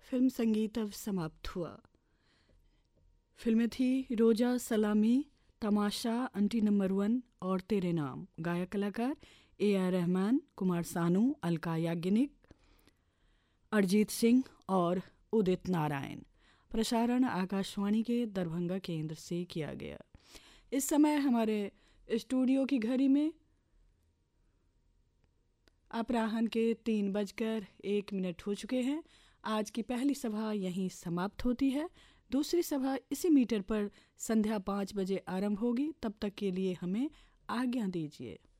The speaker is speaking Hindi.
फिल्म संगीत अब समाप्त हुआ। फिल्में थी रोजा, सलामी, तमाशा, आंटी नंबर 1 और तेरे नाम। गायक कलाकार AR रहमान, कुमार सानू, अलका याग्निक, अरिजीत सिंह और उदित नारायण। प्रसारण आकाशवाणी के दरभंगा केंद्र से किया गया। इस समय हमारे स्टूडियो की घड़ी में अपराह्न के 3:01 हो चुके हैं। आज की पहली सभा यहीं समाप्त होती है। दूसरी सभा इसी मीटर पर संध्या 5 बजे आरंभ होगी। तब तक के लिए हमें आज्ञा दीजिए।